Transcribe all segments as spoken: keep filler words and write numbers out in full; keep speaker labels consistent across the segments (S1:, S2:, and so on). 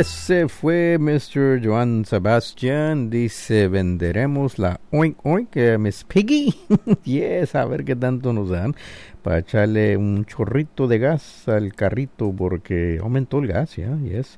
S1: Ese fue mister Joan Sebastian. Dice, venderemos la oink oink, eh, Miss Piggy. Yes, a ver qué tanto nos dan para echarle un chorrito de gas al carrito porque aumentó el gas, ya, yeah, yes.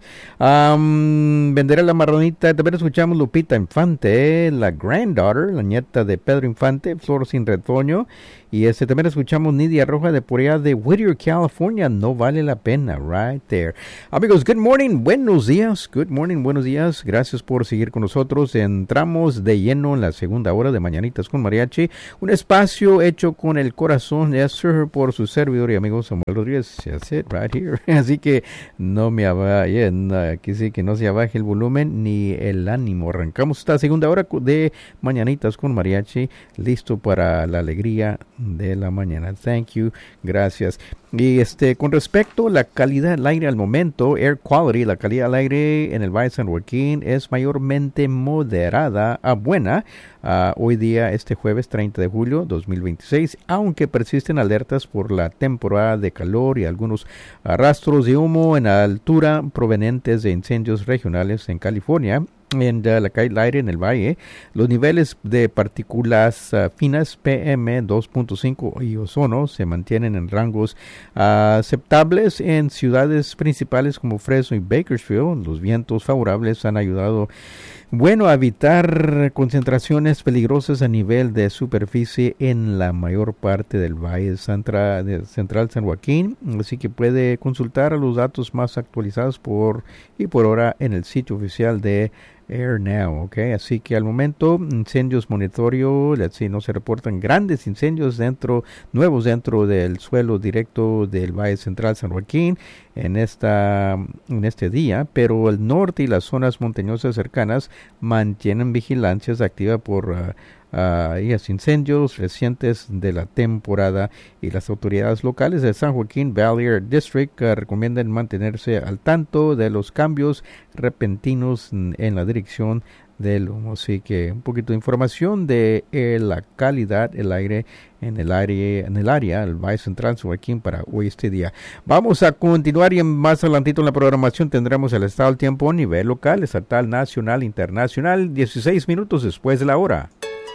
S1: Um, venderé la marronita. También escuchamos Lupita Infante, la granddaughter, la nieta de Pedro Infante, Flor sin retoño. Y este también escuchamos Nidia Roja de por allá de Whittier, California. No vale la pena, right there. Amigos, good morning, buenos días. Good morning, buenos días. Gracias por seguir con nosotros. Entramos de lleno en la segunda hora de Mañanitas con Mariachi. Un espacio hecho con el corazón, yes, sir, por su servidor y amigo Samuel Rodríguez. That's it, right here. Así que no me abaje, aquí sí que no se abaje el volumen ni el ánimo. Arrancamos esta segunda hora de Mañanitas con Mariachi. Listo para la alegría de la mañana. Thank you. Gracias. Y este, con respecto a la calidad del aire al momento, air quality, la calidad del aire en el Valle de San Joaquín es mayormente moderada a buena. Uh, hoy día, este jueves treinta de julio dos mil veintiséis, aunque persisten alertas por la temporada de calor y algunos rastros de humo en la altura provenientes de incendios regionales en California. En uh, la calidad del aire en el valle, los niveles de partículas uh, finas P M dos punto cinco y ozono se mantienen en rangos uh, aceptables en ciudades principales como Fresno y Bakersfield. Los vientos favorables han ayudado Bueno, a evitar concentraciones peligrosas a nivel de superficie en la mayor parte del Valle Central, de Central San Joaquín, así que puede consultar los datos más actualizados por y por hora en el sitio oficial de Air Now, ok, así que al momento incendios monitorio, sí, no se reportan grandes incendios dentro, nuevos dentro del suelo directo del Valle Central San Joaquín en esta, en este día, pero el norte y las zonas montañosas cercanas mantienen vigilancias activas por uh, Uh, y los incendios recientes de la temporada, y las autoridades locales de San Joaquín Valley Air District uh, recomiendan mantenerse al tanto de los cambios repentinos en, en la dirección del humo. Así que un poquito de información de eh, la calidad del aire en el área, en el área, el Valle Central San Joaquín para hoy este día. Vamos a continuar y más adelantito en la programación tendremos el estado del tiempo a nivel local, estatal, nacional, internacional, dieciséis minutos después de la hora.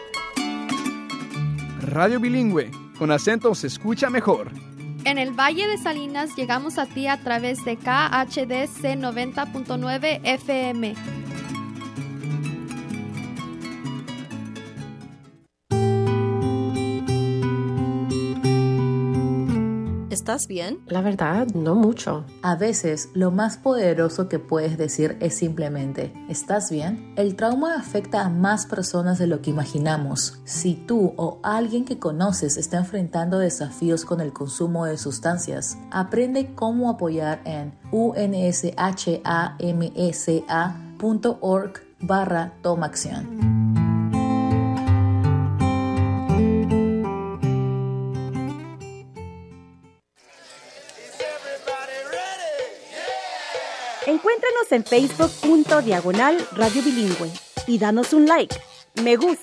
S2: Radio Bilingüe, con acento se escucha mejor.
S3: En el Valle de Salinas llegamos a ti a través de K H D C noventa punto nueve F M.
S4: ¿Estás bien?
S5: La verdad, no mucho.
S6: A veces, lo más poderoso que puedes decir es simplemente, ¿estás bien? El trauma afecta a más personas de lo que imaginamos. Si tú o alguien que conoces está enfrentando desafíos con el consumo de sustancias, aprende cómo apoyar en unshamsa.org barra toma acción.
S7: Encuéntranos en Facebook punto diagonal Radio Bilingüe y danos un like, me gusta